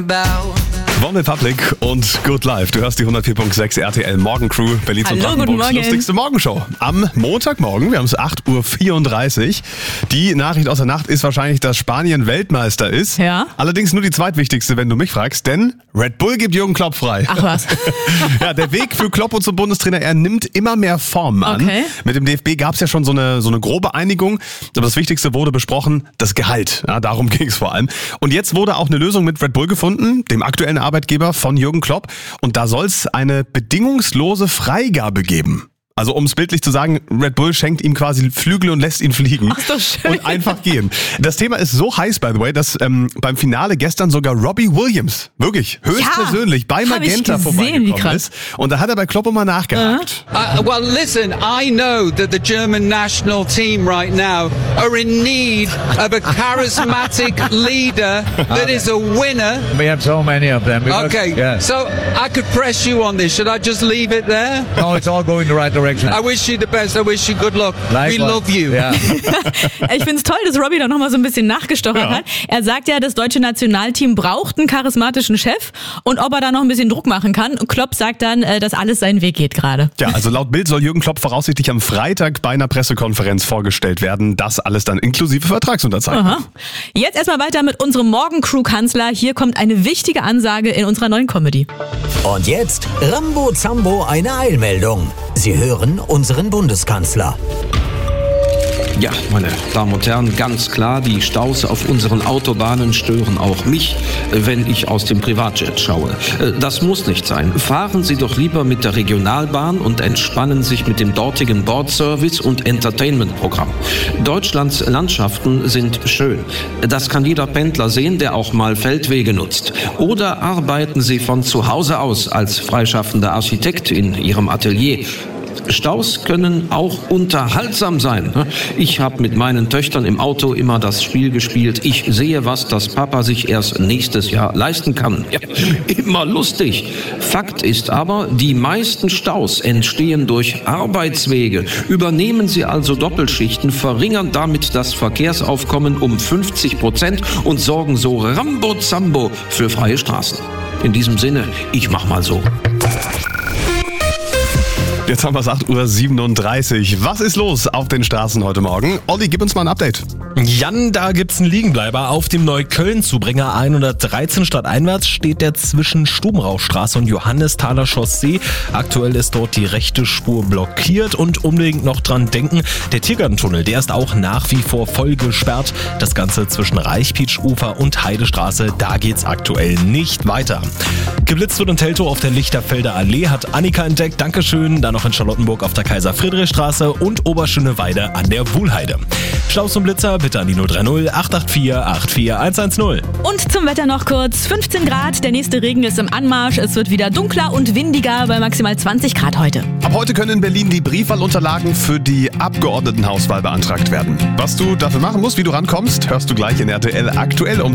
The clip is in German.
One Republic und Good Life. Du hörst die 104.6 RTL Morgencrew, Berlins und Brandenburgs lustigste Morgenshow. Am Montagmorgen, wir haben es 8.34 Uhr. Die Nachricht aus der Nacht ist wahrscheinlich, dass Spanien Weltmeister ist. Ja. Allerdings nur die zweitwichtigste, wenn du mich fragst, denn Red Bull gibt Jürgen Klopp frei. Ach was. Ja, der Weg für Klopp und zum Bundestrainer, er nimmt immer mehr Formen an. Okay. Mit dem DFB gab es ja schon so eine grobe Einigung, aber das Wichtigste wurde besprochen, das Gehalt. Ja, darum ging es vor allem. Und jetzt wurde auch eine Lösung mit Red Bull gefunden, dem aktuellen Arbeitgeber von Jürgen Klopp. Und da soll es eine bedingungslose Freigabe geben. Also um es bildlich zu sagen, Red Bull schenkt ihm quasi Flügel und lässt ihn fliegen. Ach, so schön. Und einfach gehen. Das Thema ist so heiß, by the way, dass beim Finale gestern sogar Robbie Williams, wirklich höchstpersönlich bei Magenta vorbeigekommen ist. Und da hat er bei Klopp mal nachgehakt. Well, listen, I know that the German national team right now are in need of a charismatic leader that is a winner. We have so many of them. Okay, so I could press you on this. Should I just leave it there? No, it's all going the right direction. I wish you the best. I wish you good luck. Likewise. We love you. Ja. Ich finde es toll, dass Robbie da nochmal so ein bisschen nachgestochert hat. Er sagt ja, das deutsche Nationalteam braucht einen charismatischen Chef und ob er da noch ein bisschen Druck machen kann. Klopp sagt dann, dass alles seinen Weg geht gerade. Ja, also laut Bild soll Jürgen Klopp voraussichtlich am Freitag bei einer Pressekonferenz vorgestellt werden. Das alles dann inklusive Vertragsunterzeichnung. Aha. Jetzt erstmal weiter mit unserem Morgencrew-Kanzler. Hier kommt eine wichtige Ansage in unserer neuen Comedy. Und jetzt Rambo Zambo eine Eilmeldung. Sie hören unseren Bundeskanzler. Ja, meine Damen und Herren, ganz klar, die Staus auf unseren Autobahnen stören auch mich, wenn ich aus dem Privatjet schaue. Das muss nicht sein. Fahren Sie doch lieber mit der Regionalbahn und entspannen sich mit dem dortigen Bordservice und Entertainment-Programm. Deutschlands Landschaften sind schön. Das kann jeder Pendler sehen, der auch mal Feldwege nutzt. Oder arbeiten Sie von zu Hause aus als freischaffender Architekt in Ihrem Atelier. Staus können auch unterhaltsam sein. Ich habe mit meinen Töchtern im Auto immer das Spiel gespielt. Ich sehe was, das Papa sich erst nächstes Jahr leisten kann. Ja, immer lustig. Fakt ist aber, die meisten Staus entstehen durch Arbeitswege. Übernehmen Sie also Doppelschichten, verringern damit das Verkehrsaufkommen um 50% und sorgen so Rambo-Zambo für freie Straßen. In diesem Sinne, ich mach mal so. Jetzt haben wir es 8.37 Uhr. Was ist los auf den Straßen heute Morgen? Olli, gib uns mal ein Update. Jan, da gibt's einen Liegenbleiber. Auf dem Neukölln-Zubringer 113 stadteinwärts steht der zwischen Stubenrauchstraße und Johannesthaler Chaussee. Aktuell ist dort die rechte Spur blockiert und unbedingt noch dran denken, der Tiergartentunnel, der ist auch nach wie vor voll gesperrt. Das Ganze zwischen Reichpietsch-Ufer und Heidestraße, da geht's aktuell nicht weiter. Geblitzt wird in Teltow auf der Lichterfelder Allee, hat Annika entdeckt. Dankeschön. Dann noch in Charlottenburg auf der Kaiser-Friedrich-Straße und Oberschöneweide an der Wuhlheide. Staus und Blitzer bitte an die 030 884 84110. Und zum Wetter noch kurz. 15 Grad, der nächste Regen ist im Anmarsch. Es wird wieder dunkler und windiger bei maximal 20 Grad heute. Ab heute können in Berlin die Briefwahlunterlagen für die Abgeordnetenhauswahl beantragt werden. Was du dafür machen musst, wie du rankommst, hörst du gleich in RTL aktuell um